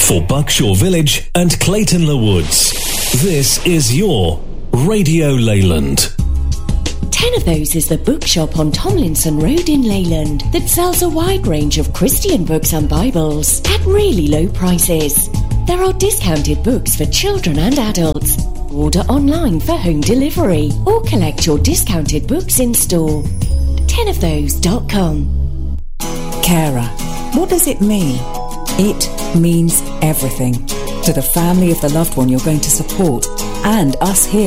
For Buckshaw Village and Clayton-le Woods, this is your Radio Leyland. 10 of Those is the bookshop on Tomlinson Road in Leyland that sells a wide range of Christian books and Bibles at really low prices. There are discounted books for children and adults. Order online for home delivery or collect your discounted books in store. 10ofthose.com. Carer. What does it mean? It means everything to the family of the loved one you're going to support and us here